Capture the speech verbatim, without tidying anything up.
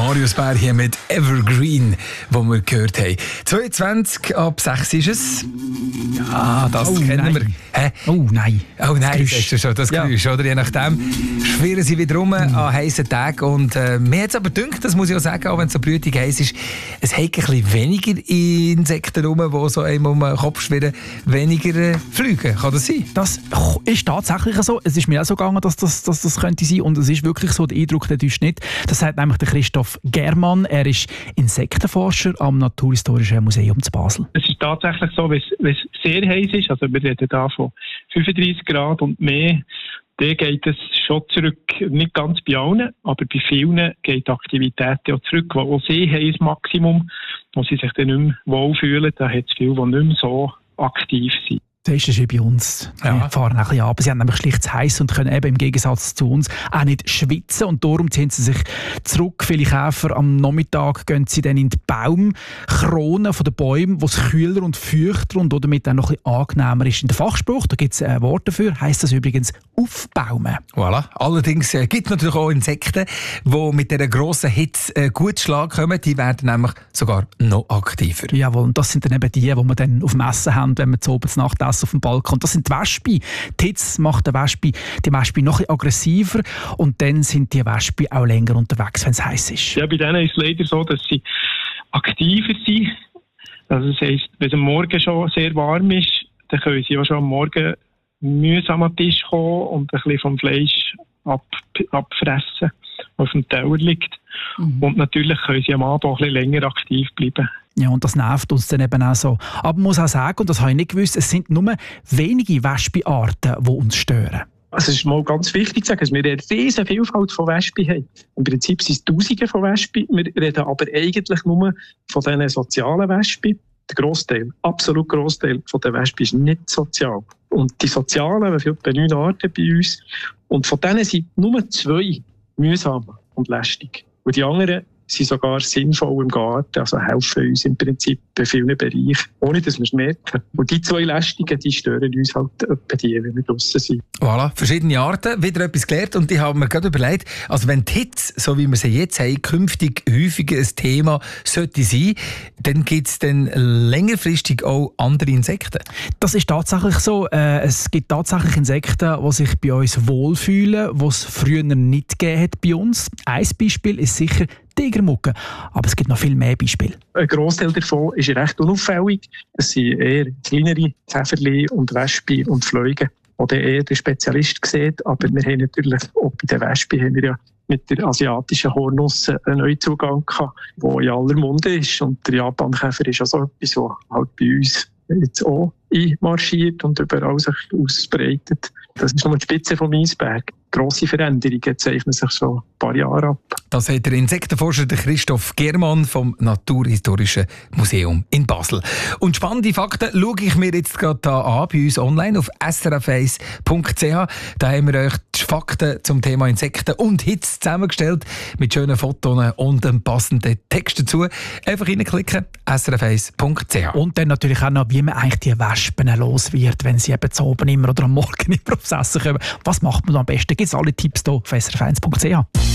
Marius Bär hier mit Evergreen, wo wir gehört haben. zweiundzwanzig ab sechs ist es. Ja, das oh, kennen nein. wir. Hä? Oh nein. Oh nein, Geräusch. das ist ja schon das Ja. Geräusch, oder? Je nachdem schwirren sie wieder rum mhm. an heißen Tagen. Und äh, mir hat es aber gedacht, das muss ich auch sagen, auch wenn es so brütig heiß ist, es hat ein bisschen weniger Insekten rum, die so einem um den Kopf schwirren, weniger äh, fliegen. Kann das sein? Das ist tatsächlich so. Es ist mir auch so gegangen, dass das, dass das könnte sein. Und es ist wirklich so, der Eindruck, der täuscht nicht. Das sagt nämlich der Christoph Germann. Er ist Insektenforscher am Naturhistorischen Museum zu Basel. Es ist tatsächlich so, wenn es sehr heiß ist, also wir reden da von fünfunddreissig Grad und mehr, dann geht es schon zurück, nicht ganz bei allen, aber bei vielen geht die Aktivität ja zurück, wo auch sehr heiß Maximum, wo sie sich dann nicht mehr wohlfühlen, da hat es viele, die nicht mehr so aktiv sind. Das ist es wie bei uns. Ja. Wir fahren ein bisschen ab. Sie haben nämlich schlicht zu heiß und können eben im Gegensatz zu uns auch nicht schwitzen. Und darum ziehen sie sich zurück. Viele Käfer am Nachmittag gehen sie dann in die Baumkronen der Bäume, wo es kühler und feuchter und damit auch noch ein bisschen angenehmer ist. In der Fachspruch, da gibt es ein Wort dafür, heisst das übrigens aufbaumen. Voilà. Allerdings äh, gibt es natürlich auch Insekten, die mit dieser grossen Hitze äh, gut Schlag kommen. Die werden nämlich sogar noch aktiver. Jawohl, und das sind dann eben die, die wir dann auf dem Essen haben, wenn wir zu oben zur Nacht essen auf dem Balkon. Das sind die Wespen. Die Hitze macht die Wespe, die Wespe noch ein bisschen aggressiver und dann sind die Wespen auch länger unterwegs, wenn es heiß ist. Ja, bei denen ist es leider so, dass sie aktiver sind. Also das heisst, wenn es am Morgen schon sehr warm ist, dann können sie auch schon am Morgen mühsam an den Tisch kommen und ein bisschen vom Fleisch ab, abfressen, was auf dem Teller liegt. Mhm. Und natürlich können sie am Abend auch ein bisschen länger aktiv bleiben. Ja, und das nervt uns dann eben auch so. Aber man muss auch sagen, und das habe ich nicht gewusst, es sind nur wenige Wespenarten, die uns stören. Also es ist mal ganz wichtig zu sagen, dass wir eine riesige Vielfalt von Wespen haben. Im Prinzip sind es Tausende von Wespen. Wir reden aber eigentlich nur von diesen sozialen Wespen. Der Grossteil, absolut Grossteil von den Wespen ist nicht sozial. Und die sozialen, wir haben etwa neun Arten bei uns. Und von denen sind nur zwei mühsam und lästig. Und die anderen sind sogar sinnvoll im Garten, also helfen uns im Prinzip bei vielen Bereichen, ohne dass wir es merken. Und die zwei Lästigen, die stören uns halt etwa die, wenn wir draussen sind. Voilà, verschiedene Arten, wieder etwas gelernt und ich habe mir gerade überlegt, also wenn die Hitze, so wie wir sie jetzt haben, künftig häufiger ein Thema sollte sein, dann gibt es dann längerfristig auch andere Insekten? Das ist tatsächlich so. Äh, es gibt tatsächlich Insekten, die sich bei uns wohlfühlen, die es früher nicht gegeben hat bei uns. Ein Beispiel ist sicher Tigermugge. Aber es gibt noch viel mehr Beispiele. Ein Grossteil davon ist recht unauffällig. Es sind eher kleinere Käferchen und Wespen und Fliegen, die dann eher der Spezialist sieht. Aber wir haben natürlich auch bei den Wespen haben wir ja mit der asiatischen Hornusse einen Neuzugang gehabt, der in aller Munde ist. Und der Japankäfer ist auch so etwas, das halt bei uns jetzt auch einmarschiert und überall sich ausbreitet. Das ist nur die Spitze vom Eisberg. Grosse Veränderungen zeichnen sich so ein paar Jahre ab. Das hat der Insektenforscher Christoph Germann vom Naturhistorischen Museum in Basel. Und spannende Fakten schaue ich mir jetzt gerade hier an, bei uns online auf s r f eins punkt c h. Da haben wir euch die Fakten zum Thema Insekten und Hitze zusammengestellt mit schönen Fotos und einem passenden Text dazu. Einfach reinklicken, s r f eins punkt c h. Und dann natürlich auch noch, wie man eigentlich die Wespen los wird, wenn sie eben zu oben immer oder am Morgen immer aufs Essen kommen. Was macht man am besten? Gibt es alle Tipps hier auf s r f eins punkt c h.